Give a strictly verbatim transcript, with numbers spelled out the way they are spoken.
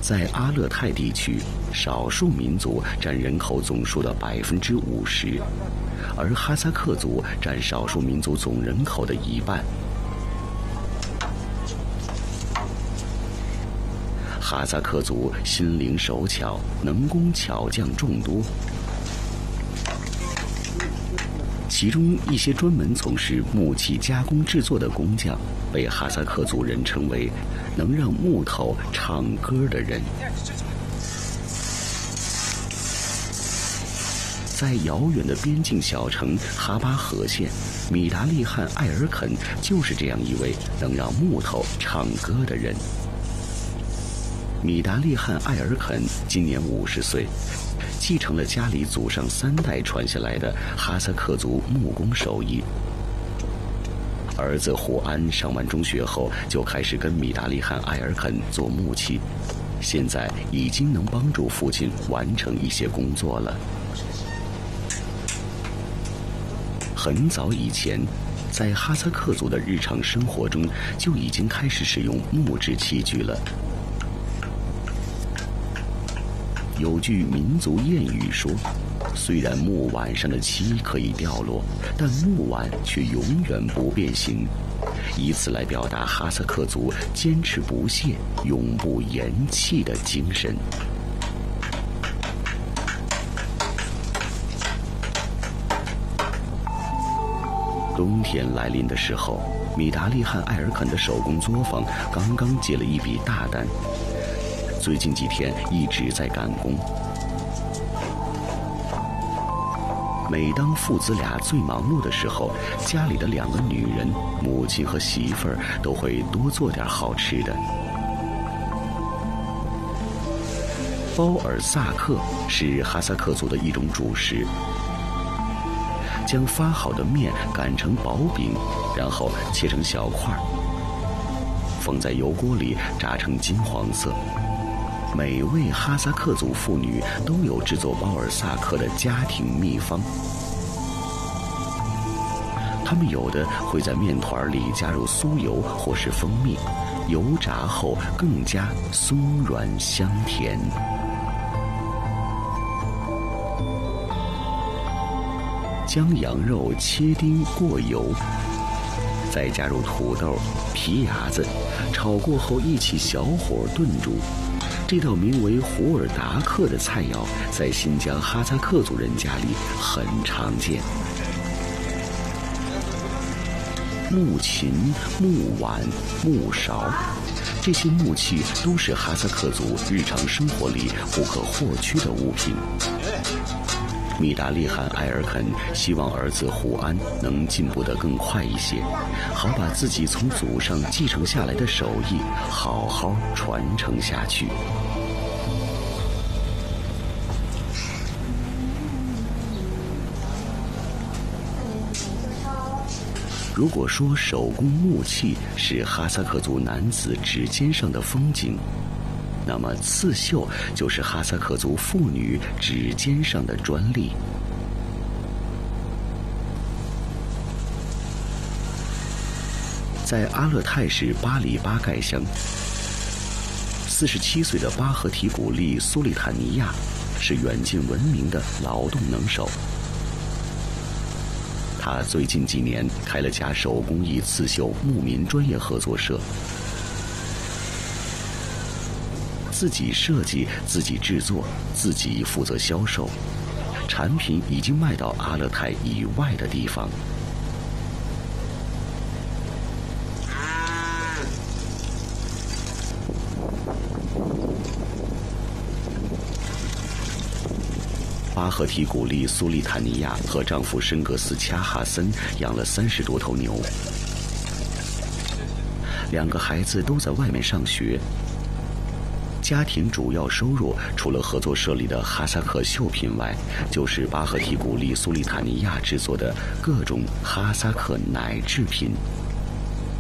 在阿勒泰地区，少数民族占人口总数的百分之五十，而哈萨克族占少数民族总人口的一半。哈萨克族心灵手巧，能工巧匠众多，其中一些专门从事木器加工制作的工匠，被哈萨克族人称为能让木头唱歌的人。在遥远的边境小城哈巴河县，米达利汗艾尔肯就是这样一位能让木头唱歌的人。米达利汗艾尔肯今年五十岁，继承了家里祖上三代传下来的哈萨克族木工手艺。儿子胡安上完中学后就开始跟米达利汗艾尔肯做木器，现在已经能帮助父亲完成一些工作了。很早以前，在哈萨克族的日常生活中就已经开始使用木质器具了。有句民族谚语说，虽然木碗上的漆可以掉落，但木碗却永远不变形，以此来表达哈萨克族坚持不懈、永不言弃的精神。冬天来临的时候，米达利汗艾尔肯的手工作坊刚刚接了一笔大单，最近几天一直在赶工。每当父子俩最忙碌的时候，家里的两个女人，母亲和媳妇儿都会多做点好吃的。包尔萨克是哈萨克族的一种主食，将发好的面擀成薄饼，然后切成小块，放在油锅里炸成金黄色。每位哈萨克族妇女都有制作包尔萨克的家庭秘方，她们有的会在面团里加入酥油或是蜂蜜，油炸后更加松软香甜。将羊肉切丁过油，再加入土豆、皮芽子，炒过后一起小火炖煮。这道名为胡尔达克的菜肴，在新疆哈萨克族人家里很常见。木琴、木碗、木勺，这些木器都是哈萨克族日常生活里不可或缺的物品。米达利汗艾尔肯希望儿子胡安能进步得更快一些，好把自己从祖上继承下来的手艺好好传承下去。如果说手工木器是哈萨克族男子指尖上的风景，那么刺绣就是哈萨克族妇女指尖上的专利。在阿勒泰市巴里巴盖乡，四十七岁的巴赫提古利苏利坦尼亚是远近闻名的劳动能手。他最近几年开了家手工艺刺绣牧民专业合作社，自己设计、自己制作、自己负责销售，产品已经卖到阿勒泰以外的地方。巴赫提古利苏利坦尼亚和丈夫申格斯恰哈森养了三十多头牛，两个孩子都在外面上学。家庭主要收入除了合作社里的哈萨克绣品外，就是巴赫提古利苏利坦尼亚制作的各种哈萨克奶制品。